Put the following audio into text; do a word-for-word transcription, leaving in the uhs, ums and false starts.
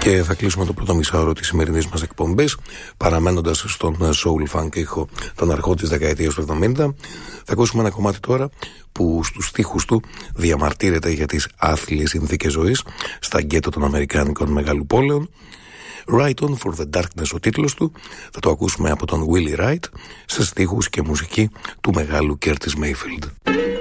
Και θα κλείσουμε το πρώτο μισάωρο της σημερινής μας εκπομπής παραμένοντας στον soul funk ήχο των αρχών της δεκαετίας του εβδομήντα. Θα ακούσουμε ένα κομμάτι τώρα που στους στίχους του διαμαρτύρεται για τις άθλιες συνθήκες ζωής στα γκέτο των αμερικάνικων μεγαλοπόλεων. Right on for the darkness ο τίτλος του. Θα το ακούσουμε από τον Willie Wright σε στίχους και μουσική του μεγάλου Curtis Mayfield.